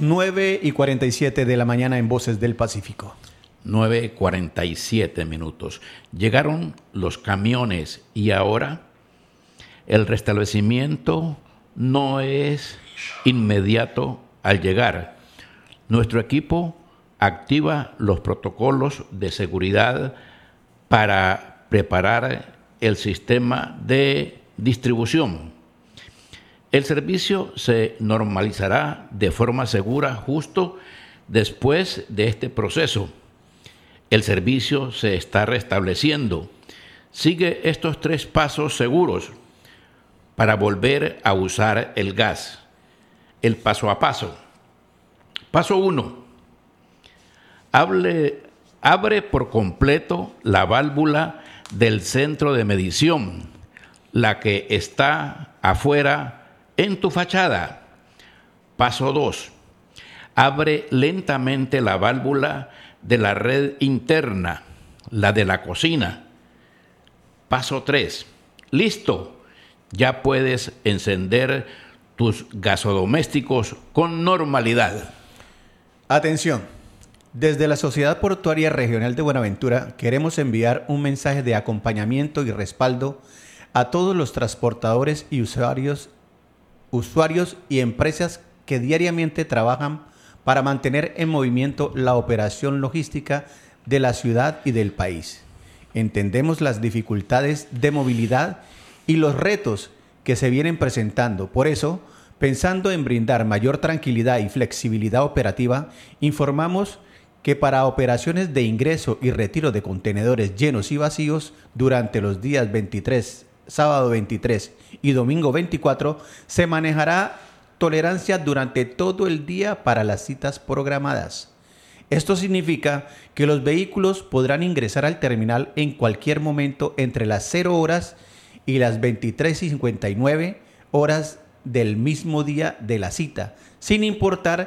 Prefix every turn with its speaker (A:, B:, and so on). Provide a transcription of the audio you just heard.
A: 9:47 de la mañana en Voces del Pacífico.
B: 9:47 minutos. Llegaron los camiones y ahora el restablecimiento no es inmediato al llegar. Nuestro equipo activa los protocolos de seguridad para preparar el sistema de distribución. El servicio se normalizará de forma segura justo después de este proceso. El servicio se está restableciendo. Sigue estos 3 pasos seguros para volver a usar el gas. El paso a paso. Paso 1. Abre por completo la válvula del centro de medición, la que está afuera en tu fachada. Paso 2. Abre lentamente la válvula de la red interna, la de la cocina. Paso 3. Listo. Ya puedes encender tus gasodomésticos con normalidad.
A: Atención. Desde la Sociedad Portuaria Regional de Buenaventura queremos enviar un mensaje de acompañamiento y respaldo a todos los transportadores y usuarios y empresas que diariamente trabajan para mantener en movimiento la operación logística de la ciudad y del país. Entendemos las dificultades de movilidad y los retos que se vienen presentando. Por eso, pensando en brindar mayor tranquilidad y flexibilidad operativa, informamos que para operaciones de ingreso y retiro de contenedores llenos y vacíos durante los días 23, sábado 23 y domingo 24, se manejará tolerancia durante todo el día para las citas programadas. Esto significa que los vehículos podrán ingresar al terminal en cualquier momento entre las 0 horas y las 23:59 horas del mismo día de la cita, sin importar